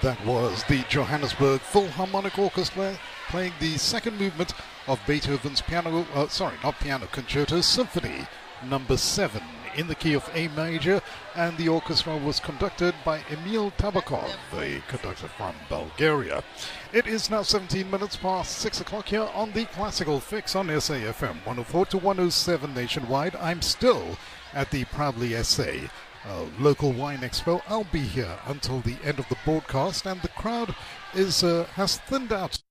That was the Johannesburg Philharmonic Orchestra playing the second movement of Beethoven's Concerto Symphony number 7 in the key of A major, and the orchestra was conducted by Emil Tabakov, a conductor from Bulgaria. It is now 17 minutes past 6 o'clock here on the Classical Fix on SAFM 104 to 107 nationwide. I'm still at the Proudly SA local wine expo. I'll be here until the end of the broadcast, and the crowd has thinned out